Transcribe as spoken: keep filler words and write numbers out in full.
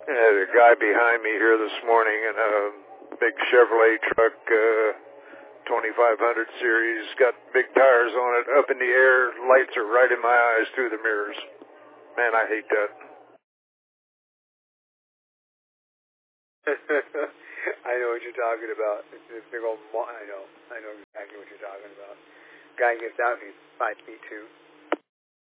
Yeah, the guy behind me here this morning in a big Chevrolet truck, uh, twenty-five hundred series, got big tires on it, up in the air, lights are right in my eyes through the mirrors. Man, I hate that. I know what you're talking about. It's this big old, mo- I know, I know exactly what you're talking about. Guy gets out, he's five feet two.